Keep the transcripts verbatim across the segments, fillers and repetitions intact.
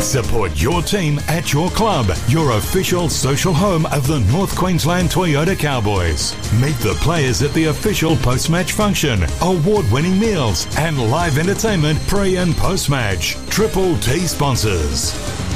Support your team at your club, your official social home of the North Queensland Toyota Cowboys. Meet the players at the official post-match function, award-winning meals and live entertainment pre- and post-match. Triple T sponsors.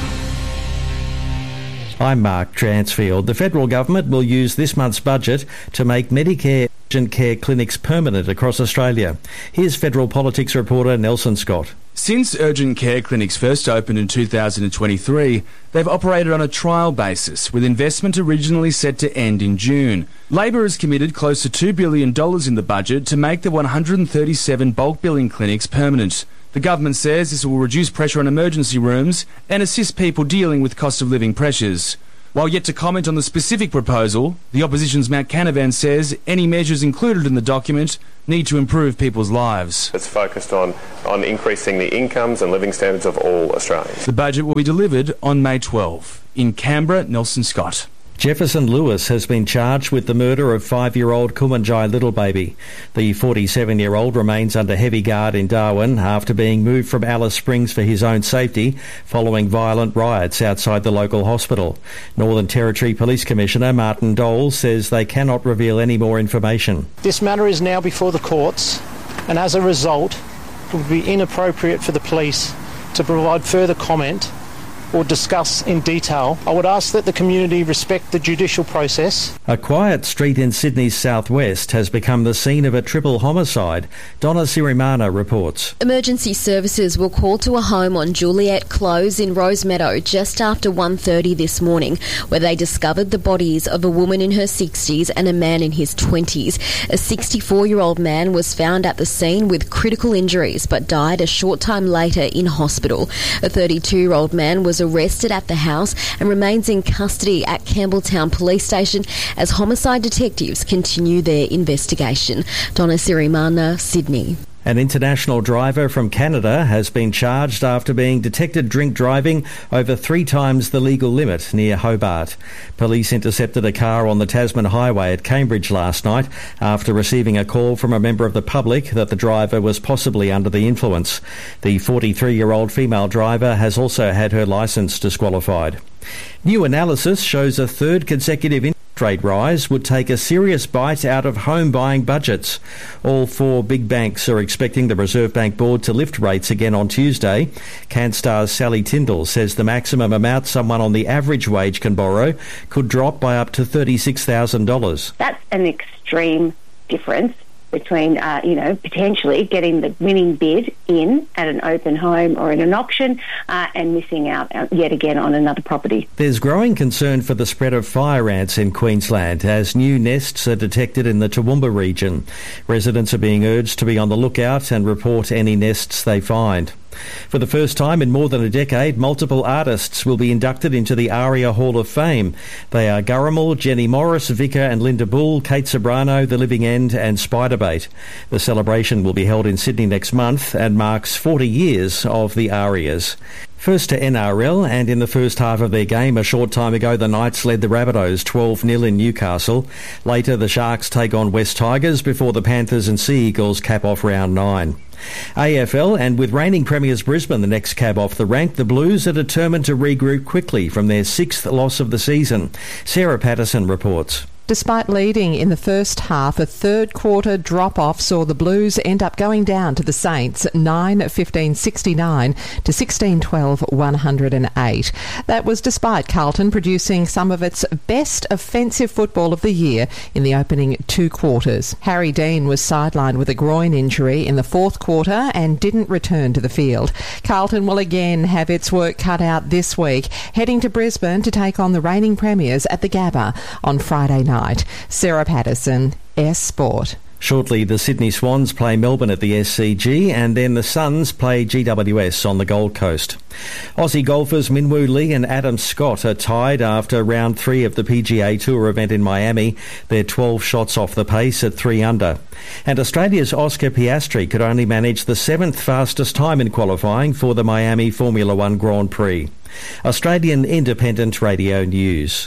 I'm Mark Transfield. The federal government will use this month's budget to make Medicare urgent care clinics permanent across Australia. Here's federal politics reporter Nelson Scott. Since urgent care clinics first opened in two thousand twenty-three, they've operated on a trial basis, with investment originally set to end in June. Labor has committed close to two billion dollars in the budget to make the one hundred thirty-seven bulk billing clinics permanent. The government says this will reduce pressure on emergency rooms and assist people dealing with cost of living pressures. While yet to comment on the specific proposal, the opposition's Matt Canavan says any measures included in the document need to improve people's lives. It's focused on, on increasing the incomes and living standards of all Australians. The budget will be delivered on May twelfth. In Canberra, Nelson Scott. Jefferson Lewis has been charged with the murder of five-year-old Kumanjai Littlebaby. The forty-seven-year-old remains under heavy guard in Darwin after being moved from Alice Springs for his own safety following violent riots outside the local hospital. Northern Territory Police Commissioner Martin Dole says they cannot reveal any more information. This matter is now before the courts, and as a result, it would be inappropriate for the police to provide further comment or discuss in detail. I would ask that the community respect the judicial process. A quiet street in Sydney's southwest has become the scene of a triple homicide. Donna Sirimana reports. Emergency services were called to a home on Juliet Close in Rosemeadow just after one thirty this morning, where they discovered the bodies of a woman in her sixties and a man in his twenties. A sixty-four-year-old man was found at the scene with critical injuries but died a short time later in hospital. A thirty-two-year-old man was arrested at the house and remains in custody at Campbelltown Police Station as homicide detectives continue their investigation. Donna Sirimana, Sydney. An international driver from Canada has been charged after being detected drink driving over three times the legal limit near Hobart. Police intercepted a car on the Tasman Highway at Cambridge last night after receiving a call from a member of the public that the driver was possibly under the influence. The forty-three-year-old female driver has also had her licence disqualified. New analysis shows a third consecutive interest rate rise would take a serious bite out of home buying budgets. All four big banks are expecting the Reserve Bank Board to lift rates again on Tuesday. Canstar's Sally Tyndall says the maximum amount someone on the average wage can borrow could drop by up to thirty-six thousand dollars. That's an extreme difference between, uh, you know, potentially getting the winning bid in at an open home or in an auction uh, and missing out yet again on another property. There's growing concern for the spread of fire ants in Queensland as new nests are detected in the Toowoomba region. Residents are being urged to be on the lookout and report any nests they find. For the first time in more than a decade, multiple artists will be inducted into the ARIA Hall of Fame. They are Gurrimal, Jenny Morris, Vicar and Linda Bull, Kate Sobrano, The Living End and Spiderbait. The celebration will be held in Sydney next month and marks forty years of the ARIAs. First to N R L, and in the first half of their game a short time ago, the Knights led the Rabbitohs twelve nil in Newcastle. Later, the Sharks take on West Tigers before the Panthers and Sea Eagles cap off round nine. A F L, and with reigning premiers Brisbane the next cab off the rank, the Blues are determined to regroup quickly from their sixth loss of the season. Sarah Patterson reports. Despite leading in the first half, a third quarter drop-off saw the Blues end up going down to the Saints nine fifteen sixty-nine to sixteen twelve one hundred eight. That was despite Carlton producing some of its best offensive football of the year in the opening two quarters. Harry Dean was sidelined with a groin injury in the fourth quarter and didn't return to the field. Carlton will again have its work cut out this week, heading to Brisbane to take on the reigning premiers at the Gabba on Friday night. Sarah Patterson, S Sport. Shortly, the Sydney Swans play Melbourne at the S C G, and then the Suns play G W S on the Gold Coast. Aussie golfers Minwoo Lee and Adam Scott are tied after round three of the P G A Tour event in Miami. They're twelve shots off the pace at three under. And Australia's Oscar Piastri could only manage the seventh fastest time in qualifying for the Miami Formula One Grand Prix. Australian Independent Radio News.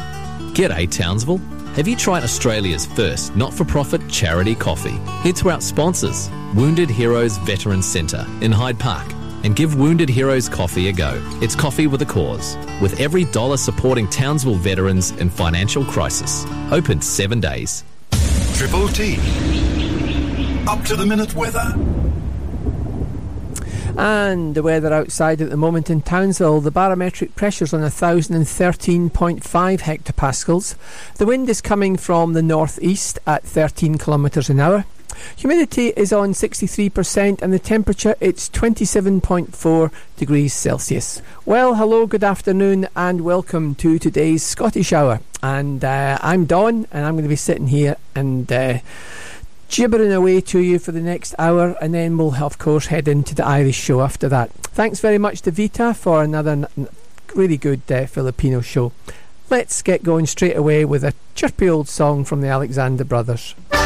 G'day Townsville. Have you tried Australia's first not-for-profit charity coffee? Head to our sponsors, Wounded Heroes Veterans Centre in Hyde Park. and give Wounded Heroes Coffee a go. It's coffee with a cause, with every dollar supporting Townsville veterans in financial crisis. Open seven days. Triple T. Up to the minute weather. And the weather outside at the moment in Townsville, the barometric pressure's on one thousand thirteen point five hectopascals. The wind is coming from the northeast at thirteen kilometres an hour. Humidity is on sixty-three percent and the temperature, it's twenty-seven point four degrees Celsius. Well, hello, good afternoon and welcome to today's Scottish Hour. And uh, I'm Don and I'm going to be sitting here and uh, gibbering away to you for the next hour, and then we'll of course head into the Irish show after that. Thanks very much to Vita for another n- really good uh, Filipino show. Let's get going straight away with a chirpy old song from the Alexander Brothers.